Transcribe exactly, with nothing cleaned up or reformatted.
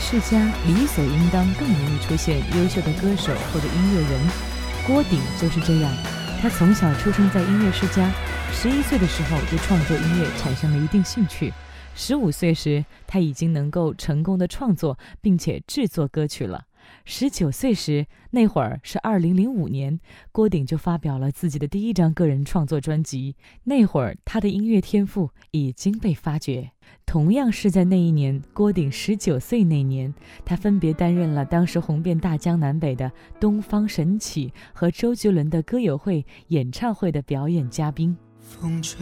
世家理所应当更容易出现优秀的歌手或者音乐人。郭顶就是这样，他从小出生在音乐世家，十一岁的时候对创作音乐产生了一定兴趣。十五岁时，他已经能够成功的创作并且制作歌曲了。十九岁时，那会儿是二零零五年，郭顶就发表了自己的第一张个人创作专辑。那会儿他的音乐天赋已经被发掘。同样是在那一年，郭顶十九岁那年，他分别担任了当时红遍大江南北的东方神起和周杰伦的歌友会演唱会的表演嘉宾。 风吹